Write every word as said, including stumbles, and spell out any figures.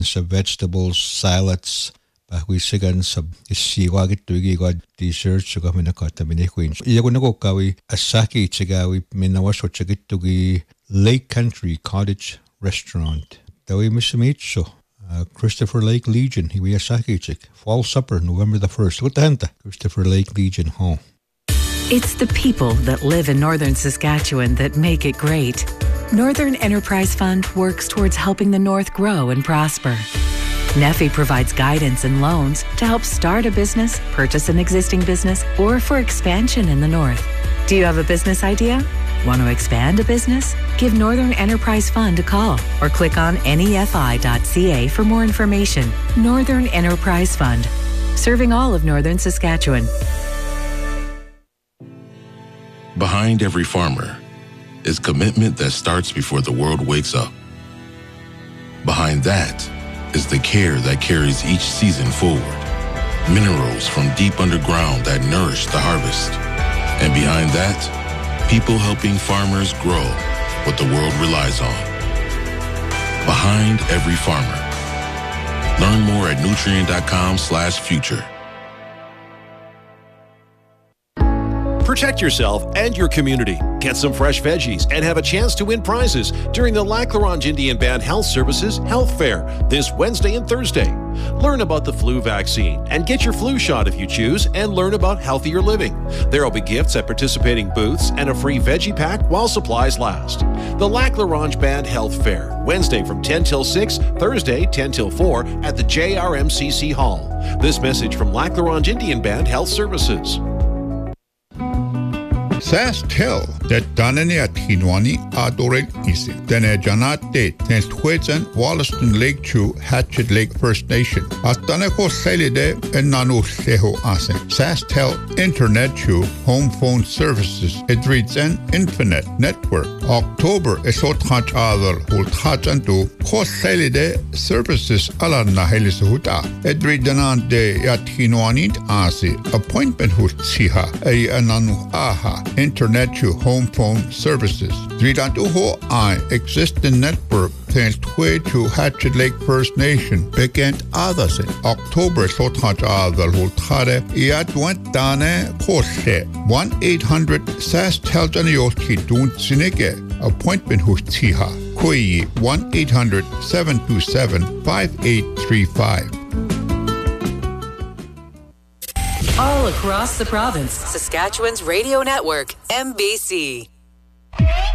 sa vegetables, salads, pahuisigan sa isiwagit tuigigod desserts sa kami nakatami queens. Iya ko nakokawi asaki chagawi minawaso chagitugi Lake Country Cottage Restaurant. Dawi misamicho uh, Christopher Lake Legion. Hiwi asaki chik. Fall supper November the first. What the henta? Christopher Lake Legion home. It's the people that live in northern Saskatchewan that make it great. Northern Enterprise Fund works towards helping the North grow and prosper. N E F I provides guidance and loans to help start a business, purchase an existing business, or for expansion in the North. Do you have a business idea? Want to expand a business? Give Northern Enterprise Fund a call or click on N E F I dot C A for more information. Northern Enterprise Fund, serving all of northern Saskatchewan. Behind every farmer is commitment that starts before the world wakes up. Behind that is the care that carries each season forward. Minerals from deep underground that nourish the harvest. And behind that, people helping farmers grow what the world relies on. Behind every farmer. Learn more at nutrient.com slash future. Protect yourself and your community. Get some fresh veggies and have a chance to win prizes during the Lac La Ronge Indian Band Health Services Health Fair this Wednesday and Thursday. Learn about the flu vaccine and get your flu shot if you choose, and learn about healthier living. There will be gifts at participating booths and a free veggie pack while supplies last. The Lac La Ronge Band Health Fair, Wednesday from ten till six, Thursday ten till four at the J R M C C Hall. This message from Lac La Ronge Indian Band Health Services. SaskTel that Danani at Hinwani Adorel Isi. Dene Janate Tens Twedzen Wollaston Lake Chu Hatchet Lake First Nation. Astaneko Selide and Nanu Seho Asen. SaskTel Internet Chu Home Phone Services. It reads an Infinite Network. October Esot Hach Adel Hultachantu Kos Selide Services Alana Helisuhuta. It reads an de at Hinwani Asi. Appointment Hutsiha A Ananu Aha. Internet to home phone services. Dridantuho I existing network thanks to Hatchet Lake First Nation began others in October Sothaj Adal Hultare Iadwent Dane Kose one eight hundred Sas Teljanioski Dun Sineke appointment Hustiha Koi one eight hundred seven two seven five eight three five. All across the province, Saskatchewan's radio network, M B C.